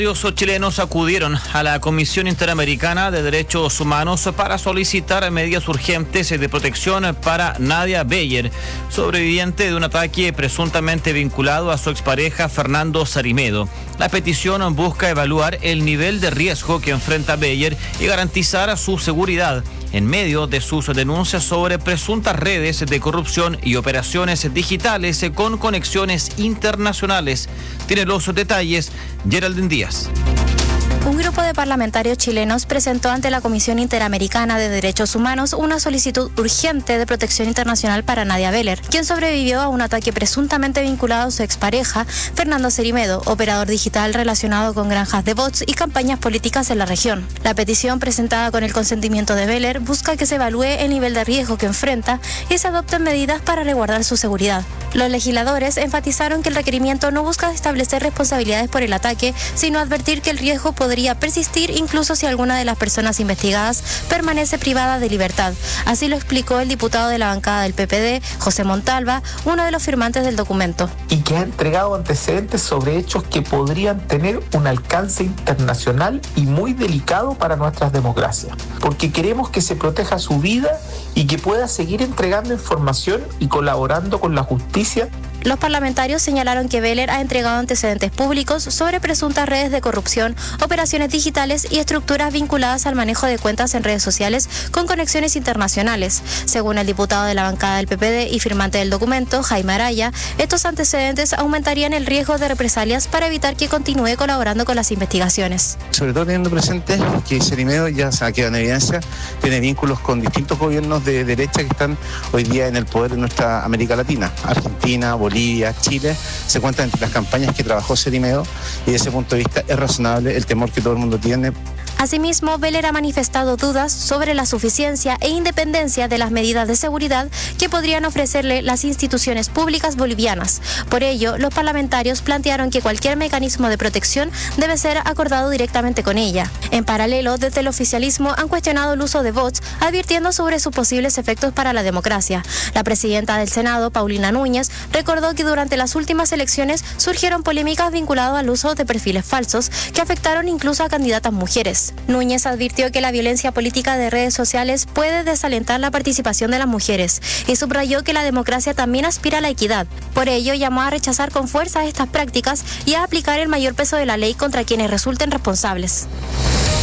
Los chilenos acudieron a la Comisión Interamericana de Derechos Humanos para solicitar medidas urgentes de protección para Nadia Beyer, sobreviviente de un ataque presuntamente vinculado a su expareja Fernando Sarimedo. La petición busca evaluar el nivel de riesgo que enfrenta Beyer y garantizar su seguridad en medio de sus denuncias sobre presuntas redes de corrupción y operaciones digitales con conexiones internacionales. Tiene los detalles Geraldine Díaz. Un grupo de parlamentarios chilenos presentó ante la Comisión Interamericana de Derechos Humanos una solicitud urgente de protección internacional para Nadia Beyer, quien sobrevivió a un ataque presuntamente vinculado a su expareja, Fernando Sarimedo, operador digital relacionado con granjas de bots y campañas políticas en la región. La petición, presentada con el consentimiento de Beyer, busca que se evalúe el nivel de riesgo que enfrenta y se adopten medidas para resguardar su seguridad. Los legisladores enfatizaron que el requerimiento no busca establecer responsabilidades por el ataque, sino advertir que el riesgo podría persistir incluso si alguna de las personas investigadas permanece privada de libertad. Así lo explicó el diputado de la bancada del PPD, José Montalva, uno de los firmantes del documento. Y que ha entregado antecedentes sobre hechos que podrían tener un alcance internacional y muy delicado para nuestras democracias. Porque queremos que se proteja su vida y que pueda seguir entregando información y colaborando con la justicia. Los parlamentarios señalaron que Beyer ha entregado antecedentes públicos sobre presuntas redes de corrupción, operaciones digitales y estructuras vinculadas al manejo de cuentas en redes sociales con conexiones internacionales. Según el diputado de la bancada del PPD y firmante del documento, Jaime Araya, estos antecedentes aumentarían el riesgo de represalias para evitar que continúe colaborando con las investigaciones. Sobre todo teniendo presente que Sarimedo ya se ha quedado en evidencia, tiene vínculos con distintos gobiernos de derecha que están hoy día en el poder en nuestra América Latina, Argentina, Bolivia, Chile, se cuentan entre las campañas que trabajó Sarimedo y desde ese punto de vista es razonable el temor que todo el mundo tiene. Asimismo, Beyer ha manifestado dudas sobre la suficiencia e independencia de las medidas de seguridad que podrían ofrecerle las instituciones públicas bolivianas. Por ello, los parlamentarios plantearon que cualquier mecanismo de protección debe ser acordado directamente con ella. En paralelo, desde el oficialismo han cuestionado el uso de bots, advirtiendo sobre sus posibles efectos para la democracia. La presidenta del Senado, Paulina Núñez, recordó que durante las últimas elecciones surgieron polémicas vinculadas al uso de perfiles falsos que afectaron incluso a candidatas mujeres. Núñez advirtió que la violencia política de redes sociales puede desalentar la participación de las mujeres y subrayó que la democracia también aspira a la equidad. Por ello, llamó a rechazar con fuerza estas prácticas y a aplicar el mayor peso de la ley contra quienes resulten responsables.